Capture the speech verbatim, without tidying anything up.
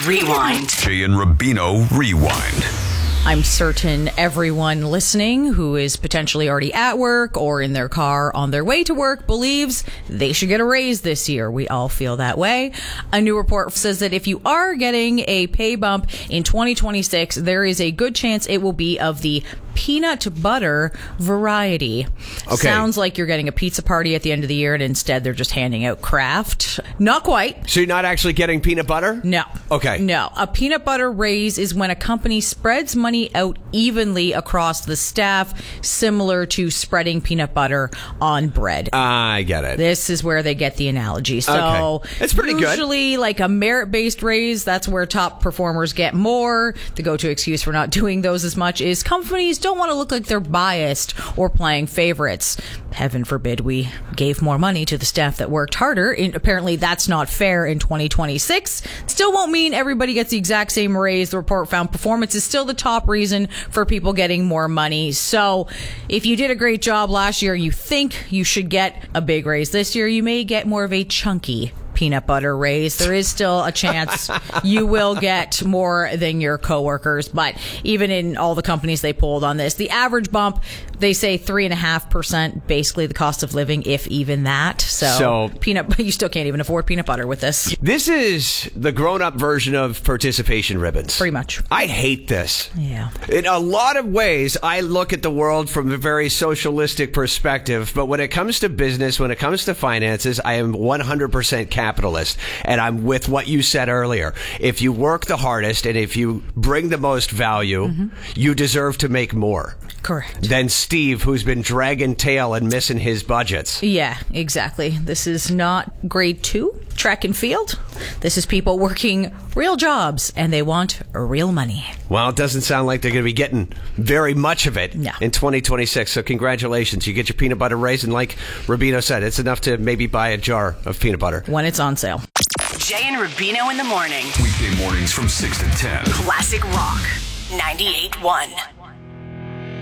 Rewind. Jay and Rubino Rewind. I'm certain everyone listening who is potentially already at work or in their car on their way to work believes they should get a raise this year. We all feel that way. A new report says that if you are getting a pay bump in twenty twenty-six, there is a good chance it will be of the peanut butter variety. Okay. Sounds like you're getting a pizza party at the end of the year and instead they're just handing out Kraft. Not quite. So you're not actually getting peanut butter? No. Okay. No. A peanut butter raise is when a company spreads money out evenly across the staff, similar to spreading peanut butter on bread. I get it. This is where they get the analogy. So Okay. That's pretty good. Usually like a merit-based raise, that's where top performers get more. The go-to excuse for not doing those as much is companies don't want to look like they're biased or playing favorites. Heaven forbid we gave more money to the staff that worked harder. And apparently that's not fair in twenty twenty-six. Still won't mean everybody gets the exact same raise. The report found performance is still the top reason for people getting more money. So if you did a great job last year, you think you should get a big raise this year, you may get more of a chunky peanut butter raise. There is still a chance you will get more than your coworkers, but even in all the companies they polled on this, the average bump, they say three and a half percent, basically the cost of living, if even that. So, So- peanut, you still can't even afford peanut butter with this. This is the grown-up version of participation ribbons. Pretty much. I hate this. Yeah. In a lot of ways, I look at the world from a very socialistic perspective, but when it comes to business, when it comes to finances, I am one hundred percent capitalist. And I'm with what you said earlier. If you work the hardest and if you bring the most value, mm-hmm. you deserve to make more. Correct. Than Steve, who's been dragging tail and missing his budgets. Yeah, exactly. This is not grade two track and field. This is people working real jobs and they want real money. Well, it doesn't sound like they're going to be getting very much of it No. in twenty twenty-six. So congratulations. You get your peanut butter raise. And like Rubino said, it's enough to maybe buy a jar of peanut butter. When it's on sale. Jay and Rubino in the morning. Weekday mornings from six to ten. Classic Rock ninety-eight point one.